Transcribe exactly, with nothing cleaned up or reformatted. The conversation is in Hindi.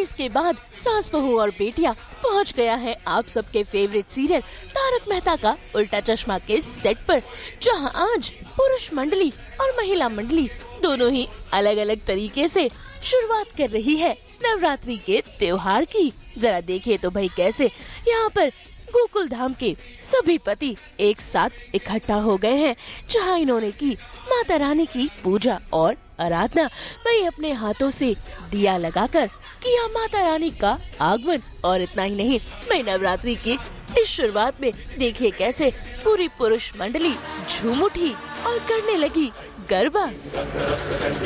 इसके बाद सास बहू और बेटियां पहुंच गया है आप सबके फेवरेट सीरियल तारक मेहता का उल्टा चश्मा के सेट पर, जहां आज पुरुष मंडली और महिला मंडली दोनों ही अलग अलग तरीके से शुरुआत कर रही है नवरात्रि के त्योहार की। जरा देखिए तो भाई कैसे यहाँ पर गोकुल धाम के सभी पति एक साथ इकट्ठा हो गए हैं, जहाँ इन्होंने की माता रानी की पूजा और आराधना। वही अपने हाथों से दिया लगाकर किया माता रानी का आगमन। और इतना ही नहीं, मैं नवरात्रि की इस शुरुआत में देखिए कैसे पूरी पुरुष मंडली झूम उठी और करने लगी गरबा।